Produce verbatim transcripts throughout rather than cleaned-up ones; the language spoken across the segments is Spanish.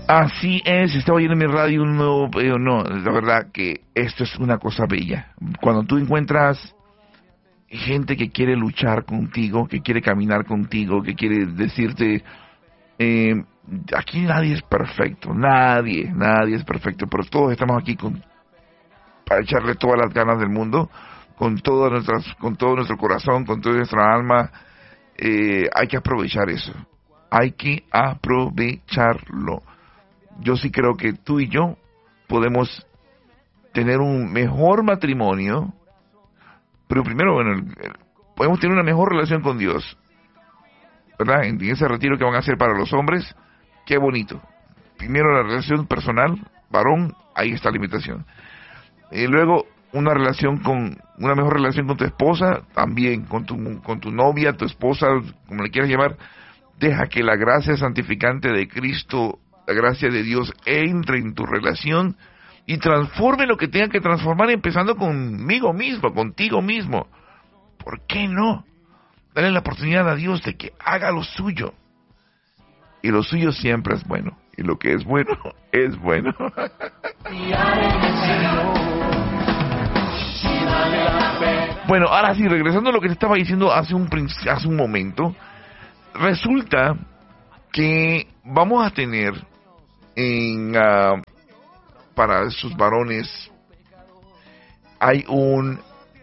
Así es, estaba oyendo en mi radio un nuevo, pero no, la verdad que esto es una cosa bella. Cuando tú encuentras gente que quiere luchar contigo, que quiere caminar contigo, que quiere decirte, eh, aquí nadie es perfecto, nadie, nadie es perfecto, pero todos estamos aquí con, para echarle todas las ganas del mundo, con todas nuestras, con todo nuestro corazón, con toda nuestra alma. Eh, hay que aprovechar eso, hay que aprovecharlo. Yo sí creo que tú y yo podemos tener un mejor matrimonio, pero primero, bueno, podemos tener una mejor relación con Dios, ¿verdad? En ese retiro que van a hacer para los hombres, qué bonito. Primero la relación personal, varón, ahí está la invitación. Y luego una relación con, una mejor relación con tu esposa, también con tu, con tu novia, tu esposa, como le quieras llamar. Deja que la gracia santificante de Cristo, la gracia de Dios, entre en tu relación y transforme lo que tenga que transformar, empezando conmigo mismo, contigo mismo. ¿Por qué no? Dale la oportunidad a Dios de que haga lo suyo. Y lo suyo siempre es bueno. Y lo que es bueno, es bueno. Bueno, ahora sí, regresando a lo que te estaba diciendo hace un, hace un momento, resulta que vamos a tener en uh, para esos varones hay un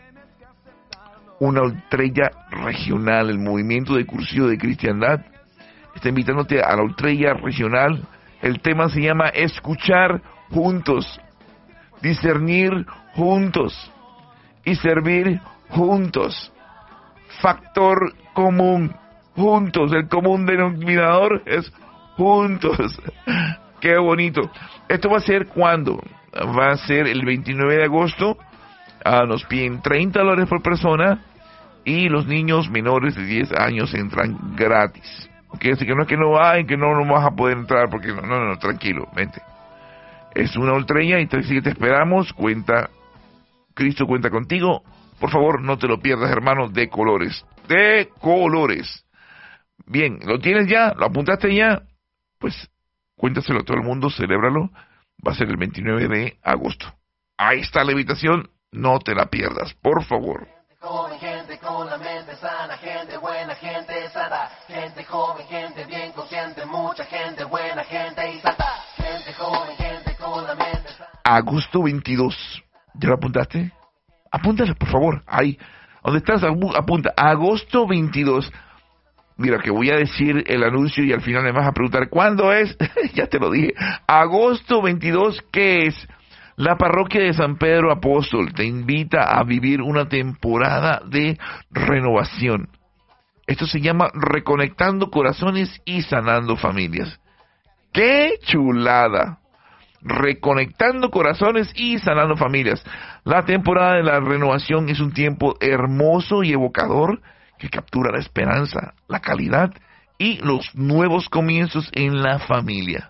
una ultrella regional, el movimiento de cursillo de cristiandad está invitándote a la ultrella regional. El tema se llama escuchar juntos, discernir juntos y servir juntos. Factor común, juntos. El común denominador es juntos. Qué bonito. Esto va a ser ¿cuándo? Va a ser el veintinueve de agosto. Ah, nos piden treinta dólares por persona y los niños menores de diez años entran gratis. Ok, así que no es que no hay, que no, no vas a poder entrar porque no, no, no, tranquilo, vente. Es una ultrella y así que te esperamos. Cuenta, Cristo cuenta contigo. Por favor, no te lo pierdas, hermano, de colores. De colores. Bien, ¿lo tienes ya? ¿Lo apuntaste ya? Pues cuéntaselo a todo el mundo, celébralo. Va a ser el veintinueve de agosto. Ahí está la invitación, no te la pierdas, por favor. Joven, gente con la mente sana, gente buena, gente santa, gente joven, gente bien consciente, mucha gente buena, gente y santa, gente joven, gente con la mente sana. Agosto veintidós, ¿ya lo apuntaste? Apúntalo, por favor, ahí, donde estás, apunta, agosto veintidós. Mira, que voy a decir el anuncio y al final me vas a preguntar, ¿cuándo es? Ya te lo dije, agosto veintidós, ¿qué es? La parroquia de San Pedro Apóstol te invita a vivir una temporada de renovación. Esto se llama Reconectando Corazones y Sanando Familias. ¡Qué chulada! Reconectando Corazones y Sanando Familias. La temporada de la renovación es un tiempo hermoso y evocador que captura la esperanza, la calidad y los nuevos comienzos en la familia.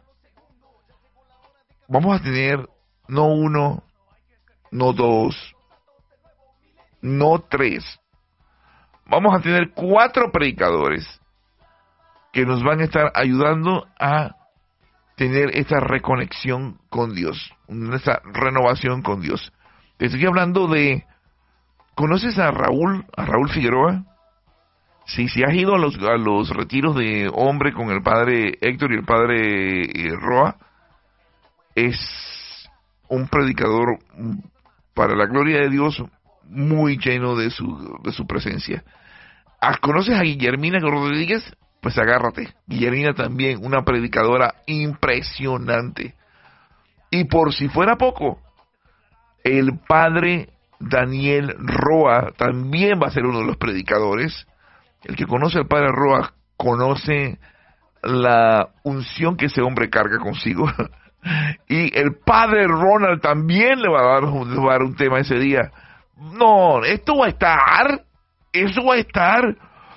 Vamos a tener no uno, no dos, no tres. Vamos a tener cuatro predicadores que nos van a estar ayudando a tener esta reconexión con Dios, esa renovación con Dios. Te estoy hablando de, ¿conoces a Raúl, a Raúl Figueroa? Sí, si has ido a los, a los retiros de hombre con el padre Héctor y el padre eh, Roa, es un predicador para la gloria de Dios muy lleno de su, de su presencia. ¿Conoces a Guillermina Rodríguez? Pues agárrate. Guillermina también, una predicadora impresionante. Y por si fuera poco, el padre Daniel Roa también va a ser uno de los predicadores. El que conoce al padre Roa conoce la unción que ese hombre carga consigo. Y el padre Ronald también le va a dar, le va a dar un tema ese día. No, esto va a estar, eso va a estar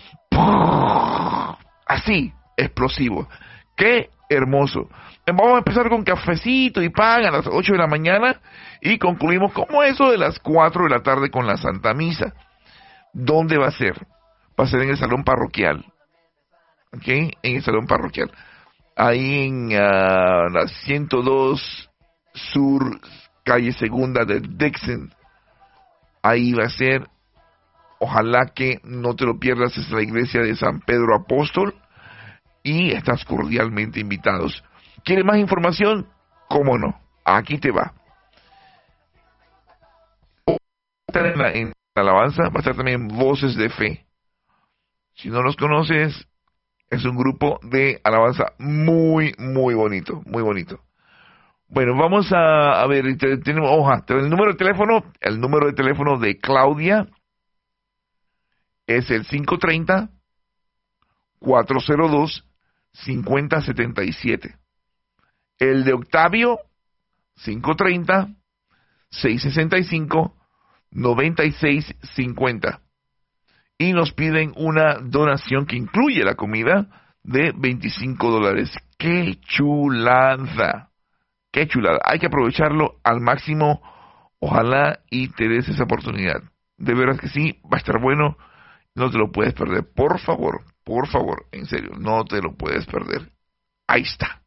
así, explosivo. Qué hermoso. Vamos a empezar con cafecito y pan a las ocho de la mañana y concluimos como eso de las cuatro de la tarde con la Santa Misa. ¿Dónde va a ser? Va a ser en el salón parroquial. ¿Ok? En el salón parroquial. ahí en uh, la ciento dos Sur, calle Segunda de Dixon. Ahí va a ser. Ojalá que no te lo pierdas, es la iglesia de San Pedro Apóstol y estás cordialmente invitados. ¿Quieres más información? ¿Cómo no? Aquí te va. En la, en la alabanza va a estar también Voces de Fe. Si no los conoces, es un grupo de alabanza muy, muy bonito, muy bonito. Bueno, vamos a, a ver, tenemos, hoja, el número de teléfono, el número de teléfono de Claudia es el cinco tres cero, cuatro cero dos, cinco cero siete siete. El de Octavio, cinco tres cero, seis seis cinco, nueve seis cinco cero. Y nos piden una donación que incluye la comida de veinticinco dólares. ¡Qué chulada! ¡Qué chulada! Hay que aprovecharlo al máximo. Ojalá y te des esa oportunidad. De veras que sí, va a estar bueno. No te lo puedes perder. Por favor, por favor, en serio, no te lo puedes perder. Ahí está.